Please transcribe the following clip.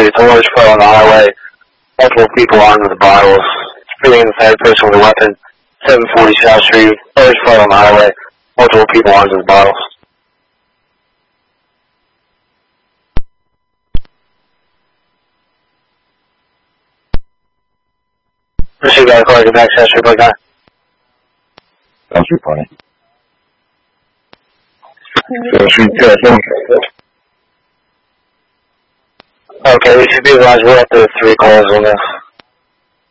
Street. It's a large fight on the highway. Multiple people armed with bottles. Fleeing inside a person with a weapon. 740 South Street. Large fight on the highway. Multiple people armed with bottles. Pursuit got a car to back South Street like that. South Street funny. South Street, Okay, we should be advised we're up to 3 calls on this.